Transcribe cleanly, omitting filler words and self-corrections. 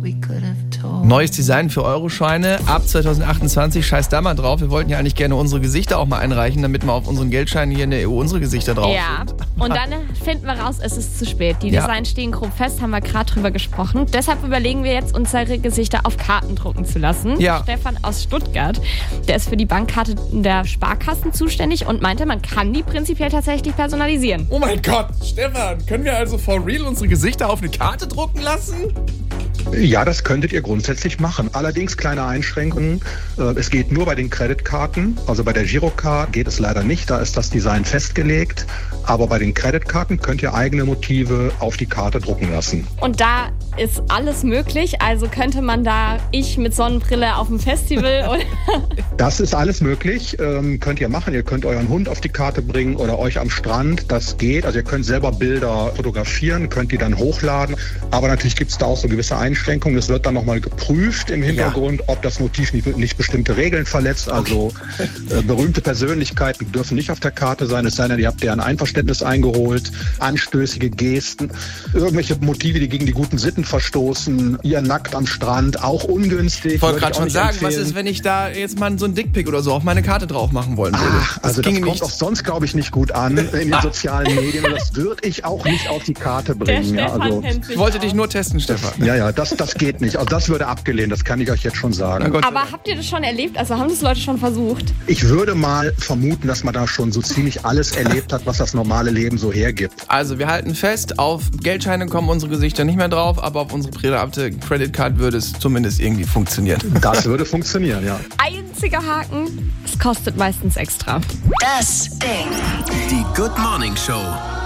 Neues Design für Euroscheine ab 2028. Scheiß da mal drauf. Wir wollten ja eigentlich gerne unsere Gesichter auch mal einreichen, damit mal auf unseren Geldscheinen hier in der EU unsere Gesichter drauf sind. Und dann finden wir raus, es ist zu spät. Die Designs stehen grob fest, haben wir gerade drüber gesprochen. Deshalb überlegen wir jetzt, unsere Gesichter auf Karten drucken zu lassen. Ja. Stefan aus Stuttgart, der ist für die Bankkarte der Sparkassen zuständig und meinte, man kann die prinzipiell tatsächlich personalisieren. Oh mein Gott, Stefan, können wir also for real unsere Gesichter auf eine Karte drucken lassen? Ja, das könntet ihr grundsätzlich machen. Allerdings kleine Einschränkungen. Es geht nur bei den Creditkarten. Also bei der Girocard geht es leider nicht. Da ist das Design festgelegt. Aber bei den Creditkarten könnt ihr eigene Motive auf die Karte drucken lassen. Und da ist alles möglich. Also könnte man da ich mit Sonnenbrille auf dem Festival oder Das ist alles möglich. Könnt ihr machen. Ihr könnt euren Hund auf die Karte bringen oder euch am Strand. Das geht. Also ihr könnt selber Bilder fotografieren, könnt die dann hochladen. Aber natürlich gibt es da auch so gewisse Einschränkungen. Es wird dann nochmal geprüft im Hintergrund, ob das Motiv nicht bestimmte Regeln verletzt. Also berühmte Persönlichkeiten dürfen nicht auf der Karte sein, es sei denn, ihr habt deren Einverständnis eingeholt. Anstößige Gesten, irgendwelche Motive, die gegen die guten Sitten verstoßen, ihr nackt am Strand, auch ungünstig. Ich wollte gerade schon sagen, was ist, wenn ich da jetzt mal so ein Dickpick oder so auf meine Karte drauf machen wollen würde? Also das kommt auch sonst, glaube ich, nicht gut an in den sozialen Medien. Und das würde ich auch nicht auf die Karte bringen. Der Stefan kennt sich Ich wollte aus. dich nur testen, Stefan. Ja, das geht nicht. Also das würde abgelehnt, das kann ich euch jetzt schon sagen. Aber habt ihr das schon erlebt? Also haben das Leute schon versucht? Ich würde mal vermuten, dass man da schon so ziemlich alles erlebt hat, was das normale Leben so hergibt. Also wir halten fest, auf Geldscheine kommen unsere Gesichter nicht mehr drauf, aber auf unsere private Credit Card würde es zumindest irgendwie funktionieren. Das würde funktionieren, ja. Einziger Haken, es kostet meistens extra. Das Ding. Die Good Morning Show.